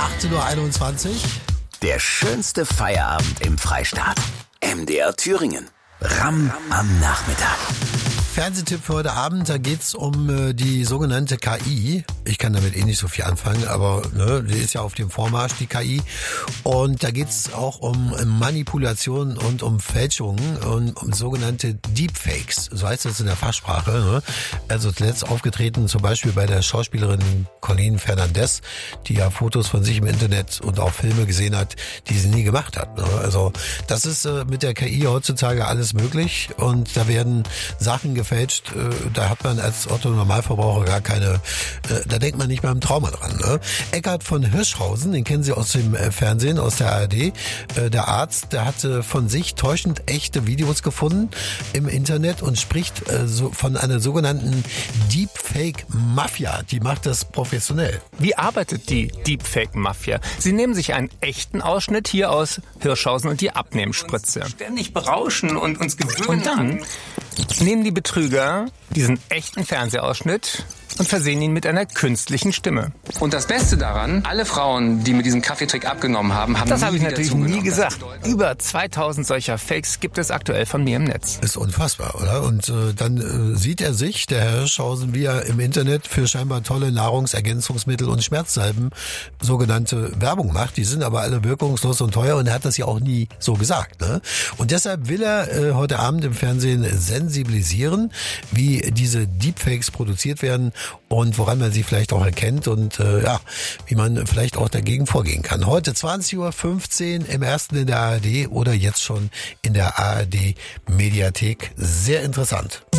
18:21 Uhr. Der schönste Feierabend im Freistaat. MDR Thüringen. Ram am Nachmittag. Fernsehtipp für heute Abend, da geht's um die sogenannte KI. Ich kann damit nicht so viel anfangen, aber die ist ja auf dem Vormarsch, die KI. Und da geht's auch um Manipulationen und um Fälschungen und um sogenannte Deepfakes. So heißt das in der Fachsprache. Ne? Also zuletzt aufgetreten zum Beispiel bei der Schauspielerin Colleen Fernandez, die ja Fotos von sich im Internet und auch Filme gesehen hat, die sie nie gemacht hat. Ne? Also das ist mit der KI heutzutage alles möglich und da werden Sachen gefälscht, da hat man als Otto-Normalverbraucher gar keine, da denkt man nicht mal im Trauma dran. Ne? Eckhard von Hirschhausen, den kennen Sie aus dem Fernsehen, aus der ARD, der Arzt, der hatte von sich täuschend echte Videos gefunden im Internet und spricht von einer sogenannten Deepfake-Mafia. Die macht das professionell. Wie arbeitet die Deepfake-Mafia? Sie nehmen sich einen echten Ausschnitt hier aus Hirschhausen und die Abnehmspritze. Ständig berauschen und uns gewöhnen. Und dann nehmen die Betrüger diesen echten Fernsehausschnitt und versehen ihn mit einer künstlichen Stimme. Und das Beste daran, alle Frauen, die mit diesem Kaffeetrick abgenommen haben, haben das nie habe ich wieder natürlich zugenommen. nie gesagt. Über 2000 solcher Fakes gibt es aktuell von mir im Netz. Ist unfassbar, oder? Und dann sieht er sich, der Herr Hirschhausen, wie er im Internet für scheinbar tolle Nahrungsergänzungsmittel und Schmerzsalben sogenannte Werbung macht. Die sind aber alle wirkungslos und teuer und er hat das ja auch nie so gesagt. Ne? Und deshalb will er heute Abend im Fernsehen sensibilisieren, wie diese Deepfakes produziert werden und woran man sie vielleicht auch erkennt und wie man vielleicht auch dagegen vorgehen kann. Heute 20:15 Uhr im ersten in der ARD oder jetzt schon in der ARD Mediathek. Sehr interessant.